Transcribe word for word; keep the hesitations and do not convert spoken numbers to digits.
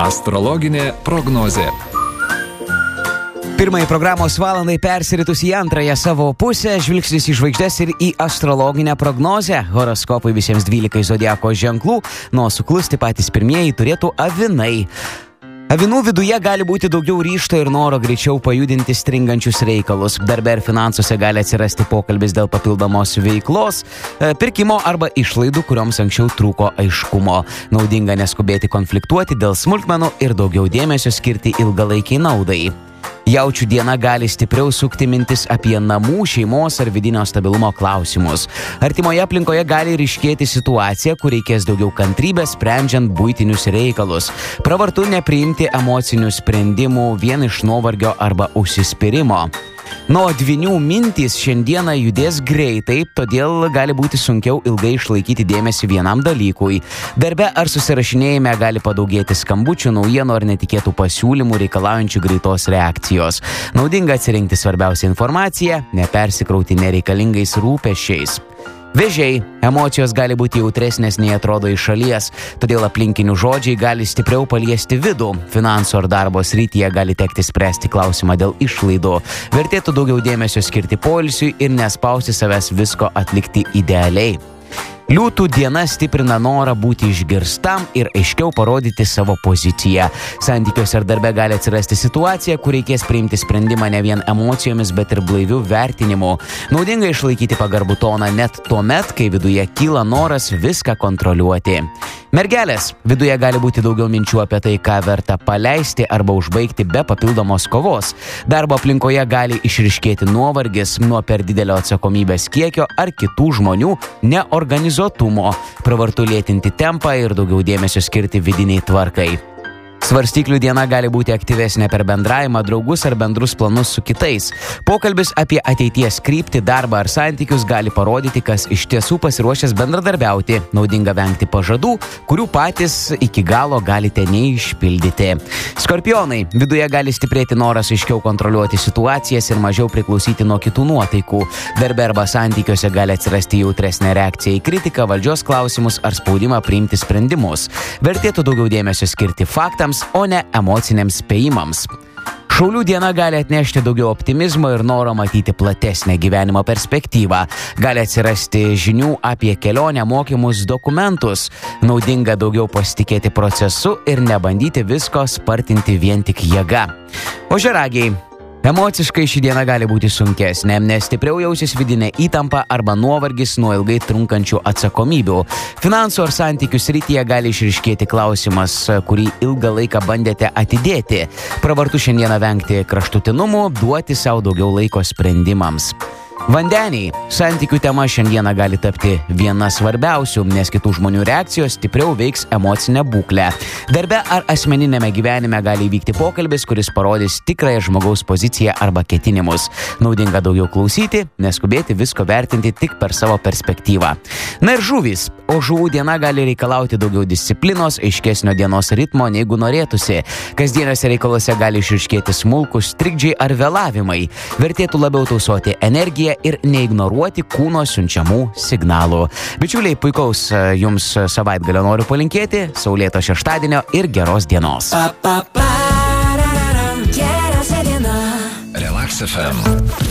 Astrologinė prognozė. Pirmąjį programos valandai persiritus į antrąją savo pusę, žvilgsnis į žvaigždes ir į astrologinę prognozę. Horoskopai visiems dvylikai zodiako ženklų, nuo suklusti patys pirmieji turėtų avinai. Avinų viduje gali būti daugiau ryžto ir noro greičiau pajudinti stringančius reikalus. Darbe ir finansuose gali atsirasti pokalbis dėl papildomos veiklos, pirkimo arba išlaidų, kurioms anksčiau trūko aiškumo. Naudinga neskubėti konfliktuoti dėl smulkmenų ir daugiau dėmesio skirti ilgalaikiai naudai. Jaučių diena gali stipriau sukti mintis apie namų, šeimos ar vidinio stabilumo klausimus. Artimoje aplinkoje gali ryškėti situacija, kur reikės daugiau kantrybės, sprendžiant buitinius reikalus. Pravartu nepriimti emocinių sprendimų vien iš nuovargio arba užsispyrimo. Nuo dvynių mintys šiandieną judės greitai, todėl gali būti sunkiau ilgai išlaikyti dėmesį vienam dalykui. Darbe ar susirašinėjime gali padaugėti skambučių, naujienų ar netikėtų pasiūlymų reikalaujančių greitos reakcijos. Naudinga atsirinkti svarbiausią informaciją, nepersikrauti nereikalingais rūpesčiais. Vėžiai, emocijos gali būti jautresnės nei atrodo iš šalies, todėl aplinkinių žodžiai gali stipriau paliesti vidų. Finansų ar darbo srityje gali tekti spręsti klausimą dėl išlaidų. Vertėtų daugiau dėmesio skirti poilsiui ir nespausti savęs visko atlikti idealiai. Liūtų diena stiprina norą būti išgirstam ir aiškiau parodyti savo poziciją. Santykiuose ar darbe gali atsirasti situacija, kur reikės priimti sprendimą ne vien emocijomis, bet ir blaivių vertinimu. Naudinga išlaikyti pagarbų toną net tuomet, kai viduje kyla noras viską kontroliuoti. Mergelės, viduje gali būti daugiau minčių apie tai, ką verta paleisti arba užbaigti be papildomos kovos. Darbo aplinkoje gali išryškėti nuovargis nuo per didelio atsakomybės kiekio ar kitų žmonių neorganizuotumo. Pravartu lėtinti tempą ir daugiau dėmesio skirti vidiniai tvarkai. Svarstyklių diena gali būti aktyvesnė per bendravimą, draugus ar bendrus planus su kitais. Pokalbis apie ateities kryptį, darbą ar santykius gali parodyti, kas iš tiesų pasiruošęs bendradarbiauti. Naudinga vengti pažadų, kurių patys iki galo galite neišpildyti. Skorpionai, viduje gali stiprėti noras aiškiau kontroliuoti situacijas ir mažiau priklausyti nuo kitų nuotaikų. Darbe arba santykiuose gali atsirasti jautresnė reakcija į kritiką, valdžios klausimus ar spaudimą priimti sprendimus. Vertėtų daugiau dėmesio skirti faktams, o ne emociniams spėjimams. Šaulių diena gali atnešti daugiau optimizmo ir noro matyti platesnę gyvenimo perspektyvą. Gali atsirasti žinių apie kelionę, mokymus, dokumentus. Naudinga daugiau pasitikėti procesu ir nebandyti visko spartinti vien tik jėga. Ožiaragiai. Emociškai ši diena gali būti sunkesnė, nes stipriau jausis vidinė įtampa arba nuovargis nuo ilgai trunkančių atsakomybių. Finansų ar santykių srityje gali išryškėti klausimas, kurį ilgą laiką bandėte atidėti. Pravartu šiandieną vengti kraštutinumų, duoti savo daugiau laiko sprendimams. Vandeniai. Santykių tema šiandieną gali tapti viena svarbiausių, nes kitų žmonių reakcijos stipriau veiks emocinę būklę. Darbe ar asmeninėme gyvenime gali įvykti pokalbis, kuris parodys tikrąją žmogaus poziciją arba ketinimus. Naudinga daugiau klausyti, neskubėti visko vertinti tik per savo perspektyvą. Na ir žuvys. O žuvų diena gali reikalauti daugiau disciplinos, aiškesnio dienos ritmo, neigu norėtųsi. Kasdieniuose reikaluose gali išryškėti smulkūs trikdžiai ar vėlavimai. Vertėtų labiau tausoti energiją ir neignoruoti kūno siunčiamų signalų. Bičiuliai, puikaus jums savaitgalio noriu palinkėti, saulėto šeštadienio ir geros dienos. Relax F M.